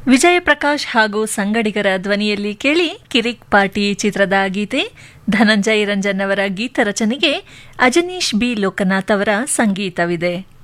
ವಿಜಯ್ ಪ್ರಕಾಶ್ ಹಾಗೂ ಸಂಗಡಿಗರ ಧ್ವನಿಯಲ್ಲಿ ಕೇಳಿ ಕಿರಿಕ್ ಪಾರ್ಟಿ ಚಿತ್ರದ ಗೀತೆ. ಧನಂಜಯ್ ರಂಜನ್ ಅವರ ಗೀತ ರಚನೆಗೆ ಅಜನೀಶ್ ಬಿ ಲೋಕನಾಥ್ ಅವರ ಸಂಗೀತವಿದೆ.